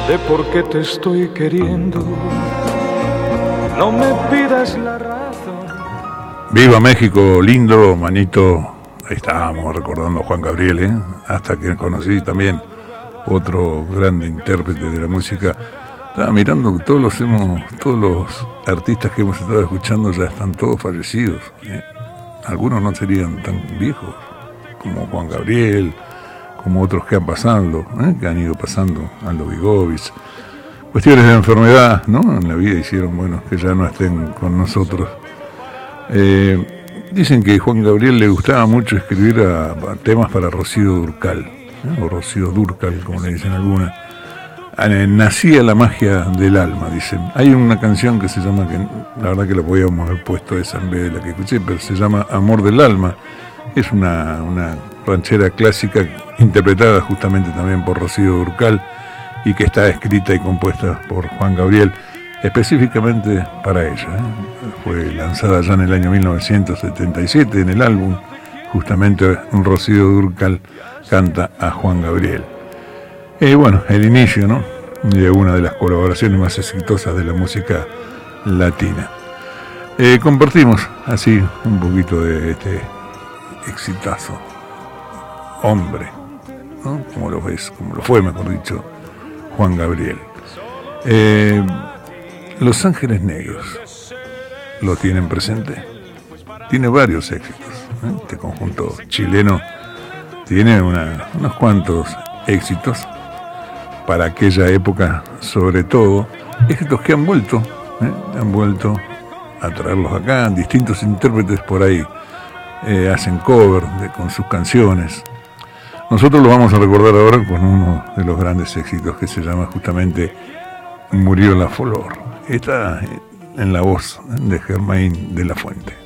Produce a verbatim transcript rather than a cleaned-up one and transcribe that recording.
de por qué te estoy queriendo. No me pidas la razón. Viva México, lindo, manito. Ahí estábamos recordando a Juan Gabriel, ¿eh? Hasta que conocí también otro grande intérprete de la música. Estaba mirando que todos los hemos, todos los artistas que hemos estado escuchando ya están todos fallecidos, ¿eh? Algunos no serían tan viejos como Juan Gabriel, como otros que han pasado, ¿eh? que han ido pasando, Aldo Vigovich. Cuestiones de enfermedad, ¿no? En la vida hicieron, bueno, que ya no estén con nosotros. Eh, dicen que Juan Gabriel le gustaba mucho escribir a, a temas para Rocío Dúrcal, ¿eh? o Rocío Dúrcal, como le dicen algunas. Nacía la magia del alma, dicen. Hay una canción que se llama, que la verdad que la podíamos haber puesto esa en vez de la que escuché, pero se llama Amor del Alma. Es una, una ranchera clásica interpretada justamente también por Rocío Dúrcal y que está escrita y compuesta por Juan Gabriel específicamente para ella, ¿eh? Fue lanzada ya en el año mil novecientos setenta y siete en el álbum. Justamente Rocío Dúrcal canta a Juan Gabriel. Y bueno, el inicio, ¿no?, de una de las colaboraciones más exitosas de la música latina. Eh, compartimos así un poquito de este exitazo hombre, ¿no?, como lo ves, como lo fue, mejor dicho, Juan Gabriel. Eh, Los Ángeles Negros, ¿lo tienen presente? Tiene varios éxitos, ¿eh? Este conjunto chileno tiene una, unos cuantos éxitos para aquella época, sobre todo, éxitos que han vuelto, ¿eh? han vuelto a traerlos acá, distintos intérpretes por ahí eh, hacen cover de, con sus canciones. Nosotros lo vamos a recordar ahora con uno de los grandes éxitos que se llama justamente Murió la Flor. Está en la voz de Germain de la Fuente.